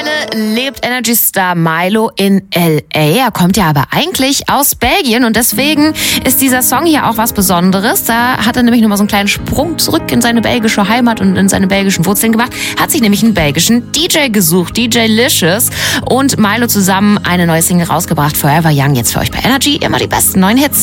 Mittlerweile lebt Energy Star Milo in L.A. Er kommt ja aber eigentlich aus Belgien und deswegen ist dieser Song hier auch was Besonderes. Da hat er nämlich nochmal so einen kleinen Sprung zurück in seine belgische Heimat und in seine belgischen Wurzeln gemacht. Hat sich nämlich einen belgischen DJ gesucht, DJ Licious, und Milo zusammen eine neue Single rausgebracht, Forever Young, jetzt für euch bei Energy. Immer die besten neuen Hits.